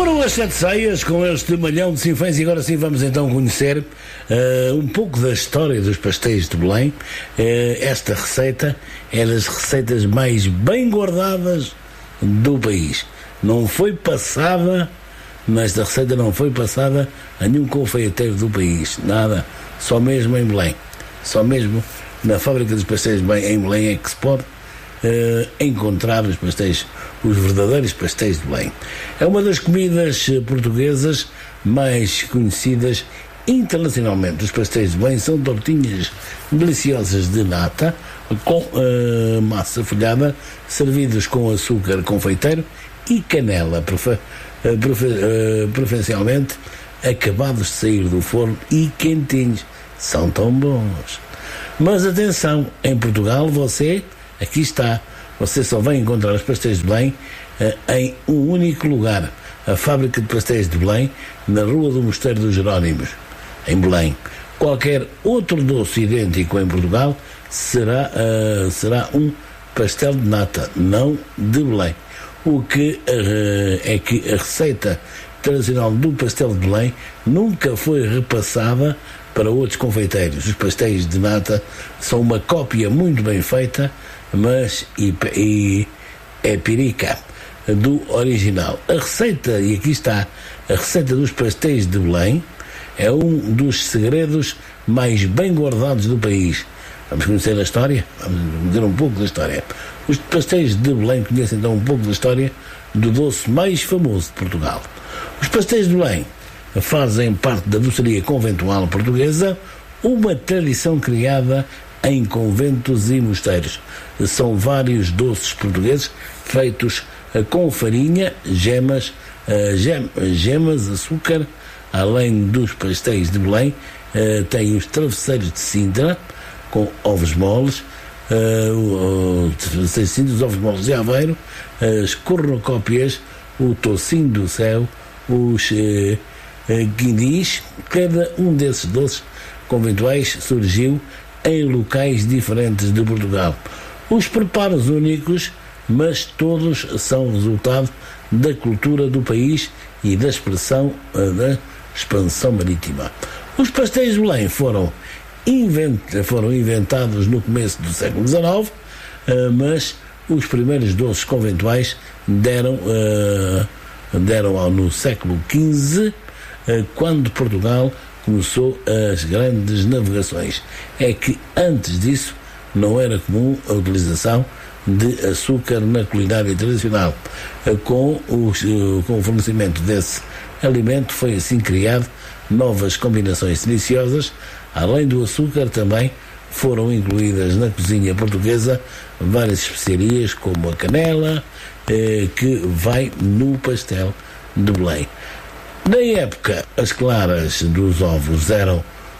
Foram as 7 ceias com este malhão de sinfãs e agora sim vamos então conhecer um pouco da história dos pastéis de Belém. Esta receita é das receitas mais bem guardadas do país. Não foi passada, mas esta receita não foi passada a nenhum confeiteiro do país. Nada, só mesmo em Belém. Só mesmo na fábrica dos pastéis de Belém, em Belém, é que se pode encontrar os pastéis, os verdadeiros pastéis de Belém. É uma das comidas portuguesas mais conhecidas internacionalmente. Os pastéis de Belém são tortinhas deliciosas de nata com massa folhada, servidos com açúcar confeiteiro e canela, preferencialmente acabados de sair do forno e quentinhos. São tão bons. Mas atenção, em Portugal aqui está, você só vai encontrar os pastéis de Belém em um único lugar, a fábrica de pastéis de Belém, na Rua do Mosteiro dos Jerónimos, em Belém. Qualquer outro doce idêntico em Portugal será um pastel de nata, não de Belém. O que é que a receita tradicional do pastel de Belém nunca foi repassada para outros confeiteiros. Os pastéis de nata são uma cópia muito bem feita, mas é pirica do original. A receita, e aqui está, a receita dos pastéis de Belém é um dos segredos mais bem guardados do país. Vamos conhecer a história? Vamos dizer um pouco da história. Os pastéis de Belém conhecem então um pouco da história do doce mais famoso de Portugal. Os pastéis de Belém fazem parte da doçaria conventual portuguesa, uma tradição criada em conventos e mosteiros. São vários doces portugueses feitos com farinha, gemas, açúcar. Além dos pastéis de Belém, tem os travesseiros de Sintra, com ovos moles, os ovos moles de Aveiro, as cornucópias, o tocinho do céu, os guindis. Cada um desses doces conventuais surgiu em locais diferentes de Portugal. Os preparos únicos, mas todos são resultado da cultura do país e da expansão marítima. Os pastéis de Belém foram inventados no começo do século XIX, mas os primeiros doces conventuais deram no século XV, quando Portugal começou as grandes navegações. É que antes disso não era comum a utilização de açúcar na culinária tradicional. Com o fornecimento desse alimento foi assim criado novas combinações deliciosas. Além do açúcar, também foram incluídas na cozinha portuguesa várias especiarias, como a canela, que vai no pastel de Belém. Na época, as claras dos ovos eram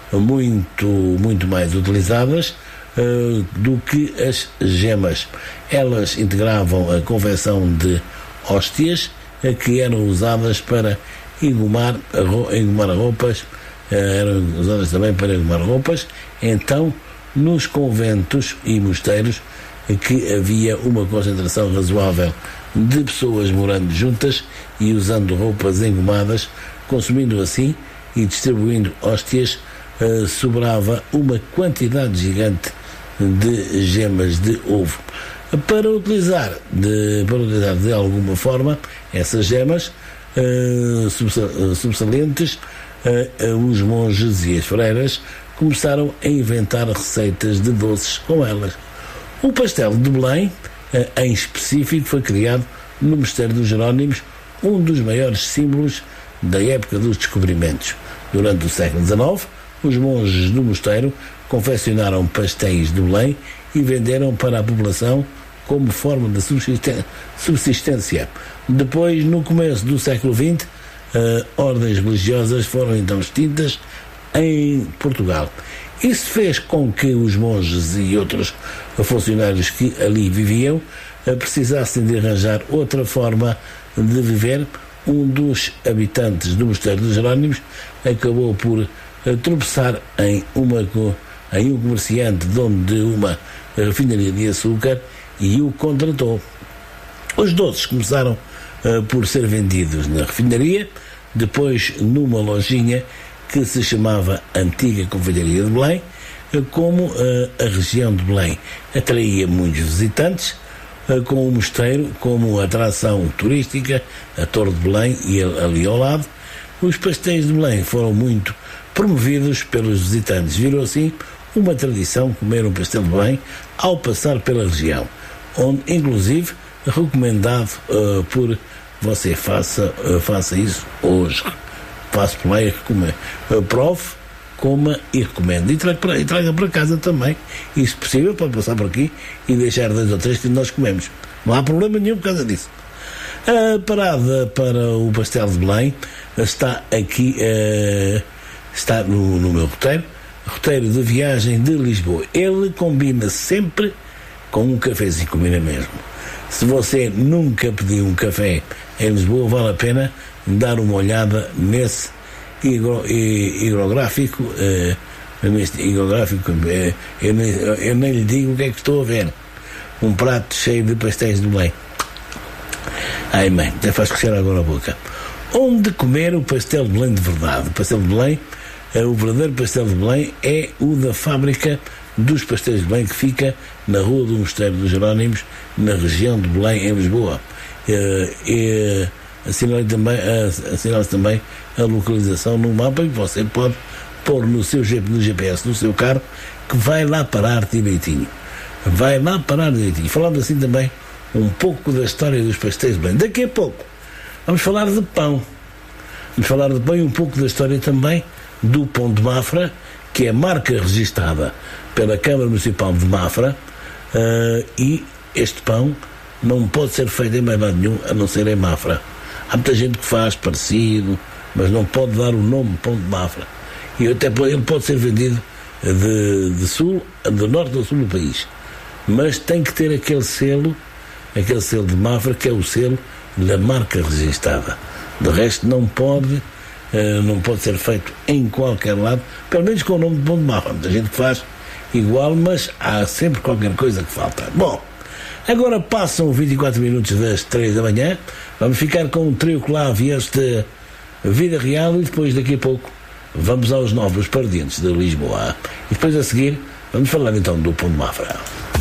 muito mais utilizadas do que as gemas. Elas integravam a confecção de hóstias que eram usadas para engomar roupas, eram usadas também para engomar roupas. Então, nos conventos e mosteiros que havia uma concentração razoável de pessoas morando juntas e usando roupas engomadas, consumindo assim e distribuindo hóstias, sobrava uma quantidade gigante de gemas de ovo. Para utilizar de alguma forma essas gemas subsalientes, os monges e as freiras começaram a inventar receitas de doces com elas. O pastel de Belém, em específico, foi criado no Mosteiro dos Jerónimos, um dos maiores símbolos da época dos descobrimentos. Durante o século XIX, os monges do mosteiro confeccionaram pastéis de Belém e venderam para a população como forma de subsistência. Depois, no começo do século XX, ordens religiosas foram então extintas em Portugal. Isso fez com que os monges e outros funcionários que ali viviam precisassem de arranjar outra forma de viver. Um dos habitantes do Mosteiro dos Jerónimos acabou por tropeçar em um comerciante dono de uma refinaria de açúcar e o contratou. Os doces começaram por ser vendidos na refinaria, depois numa lojinha que se chamava Antiga Confeitaria de Belém. Como a região de Belém atraía muitos visitantes, com o mosteiro como atração turística, a Torre de Belém e ali ao lado, os pastéis de Belém foram muito promovidos pelos visitantes. Virou assim uma tradição comer um pastel de Belém ao passar pela região, onde inclusive recomendado por você faça isso hoje. Faço por lá e recomendo. Prove, coma e recomendo. E traga para casa também. E se possível pode passar por aqui e deixar 2 ou 3 que nós comemos. Não há problema nenhum por causa disso. A parada para o pastel de Belém está aqui, está no meu roteiro de viagem de Lisboa. Ele combina sempre com um cafezinho, combina mesmo. Se você nunca pediu um café em Lisboa, vale a pena dar uma olhada nesse hidrográfico. Eu nem lhe digo o que é que estou a ver. Um prato cheio de pastéis de Belém. Ai mãe, até faz coçar agora a boca. Onde comer o pastel de Belém de verdade? O pastel de Belém, o verdadeiro pastel de Belém é o da fábrica dos pastéis de Belém, que fica na Rua do Mosteiro dos Jerónimos, na região de Belém, em Lisboa. Assinale também a localização no mapa, e você pode pôr no GPS do seu carro, que vai lá parar direitinho. Falando assim também um pouco da história dos pastéis de Belém. Daqui a pouco vamos falar de pão. E um pouco da história também do pão de Mafra, que é marca registada pela Câmara Municipal de Mafra, e este pão não pode ser feito em mais lado nenhum, a não ser em Mafra. Há muita gente que faz parecido, mas não pode dar o nome pão de Mafra. E até ele pode ser vendido de norte ao sul do país. Mas tem que ter aquele selo de Mafra, que é o selo da marca registada. De resto não pode ser feito em qualquer lado, pelo menos com o nome de pão de Mafra. Há muita gente que faz igual, mas há sempre qualquer coisa que falta. Bom, agora passam 24 minutos das 3 da manhã. Vamos ficar com um trio clave este Vida Real, e depois daqui a pouco vamos aos novos pardientes de Lisboa. E depois a seguir vamos falar então do pão de Mafra.